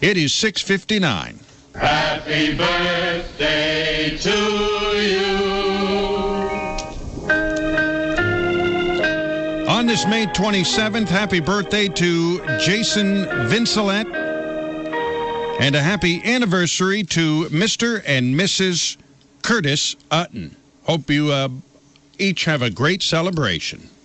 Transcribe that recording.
It is 6:59. Happy birthday to you. On this May 27th, happy birthday to Jason Vincelette. And a happy anniversary to Mr. and Mrs. Curtis Utton. Hope you each have a great celebration.